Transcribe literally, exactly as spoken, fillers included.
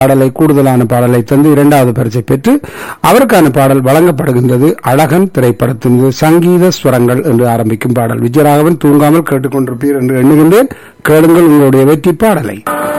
பாடலை கூடுதலான பாடலை தந்து இரண்டாவது பரிசை பெற்று அவருக்கான பாடல் வழங்கப்படுகின்றது. அழகன் திரைப்படத்தின் சங்கீத ஸ்வரங்கள் என்று ஆரம்பிக்கும் பாடல். விஜயராகவன் தூங்காமல் கேட்டுக்கொண்டிருப்பீர் என்று எண்ணுகின்றேன். கேளுங்கள் உங்களுடைய வெற்றி பாடலை.